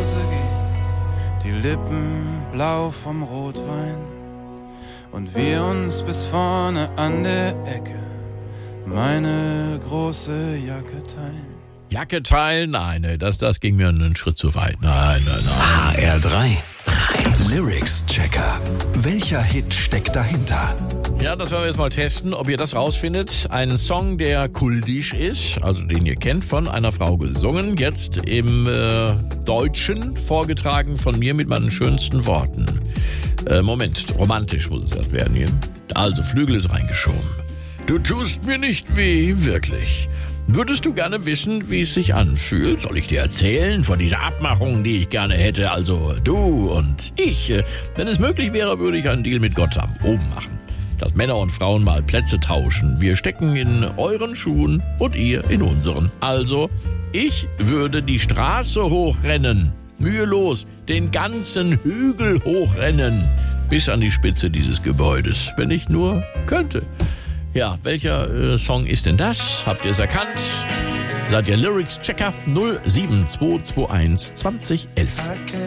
Hause gehen, die Lippen blau vom Rotwein und wir uns bis vorne an der Ecke meine große Jacke teilen. Jacke teilen? Nein, das ging mir einen Schritt zu weit. Nein. HR3 Lyrics-Checker. Welcher Hit steckt dahinter? Ja, das werden wir jetzt mal testen, ob ihr das rausfindet. Ein Song, der kultisch ist, also den ihr kennt, von einer Frau gesungen, jetzt im Deutschen vorgetragen von mir mit meinen schönsten Worten. Moment, romantisch muss es erst werden hier. Also, Flügel ist reingeschoben. Du tust mir nicht weh, wirklich. Würdest du gerne wissen, wie es sich anfühlt? Soll ich dir erzählen von dieser Abmachung, die ich gerne hätte? Also du und ich. Wenn es möglich wäre, würde ich einen Deal mit Gott am oben machen. Dass Männer und Frauen mal Plätze tauschen. Wir stecken in euren Schuhen und ihr in unseren. Also, ich würde die Straße hochrennen. Mühelos, den ganzen Hügel hochrennen. Bis an die Spitze dieses Gebäudes, wenn ich nur könnte. Ja, welcher Song ist denn das? Habt ihr es erkannt? Seid ihr Lyrics-Checker? 07221 2011.